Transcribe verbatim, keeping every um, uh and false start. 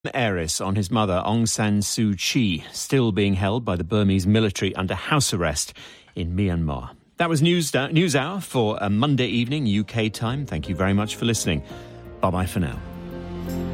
Heiress on his mother Aung San Suu Kyi, still being held by the Burmese military under house arrest in Myanmar. That was News, uh, News Hour for a Monday evening, U K time. Thank you very much for listening. Bye-bye for now.